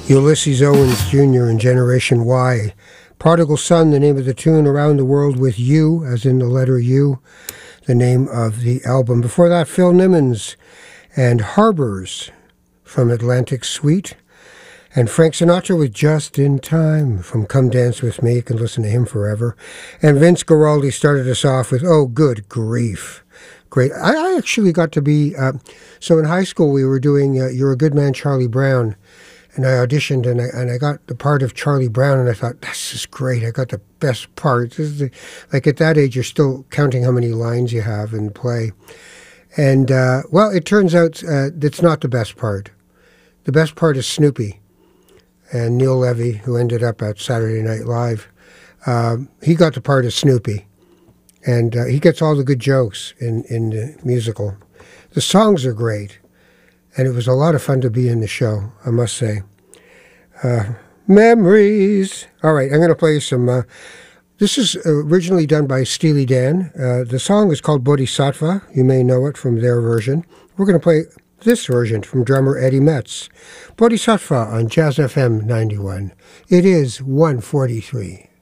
Ulysses Owens Jr. in Generation Y. Prodigal Son, the name of the tune. Around the World with You, as in the letter U, the name of the album. Before that, Phil Nimmons and Harbors from Atlantic Suite. And Frank Sinatra with Just in Time from Come Dance With Me. You can listen to him forever. And Vince Guaraldi started us off with Oh Good Grief. Great. I actually got to be, so in high school we were doing You're a Good Man, Charlie Brown. And I auditioned and I got the part of Charlie Brown, and I thought, this is great. I got the best part. This is like at that age, you're still counting how many lines you have in play. And, well, it turns out it's not the best part. The best part is Snoopy. And Neil Levy, who ended up at Saturday Night Live, he got the part of Snoopy. And he gets all the good jokes in the musical. The songs are great. And it was a lot of fun to be in the show, I must say. Memories. All right, I'm going to play some. This is originally done by Steely Dan. The song is called Bodhisattva. You may know it from their version. We're going to play this version from drummer Eddie Metz. Bodhisattva on Jazz FM 91. It is 1:43.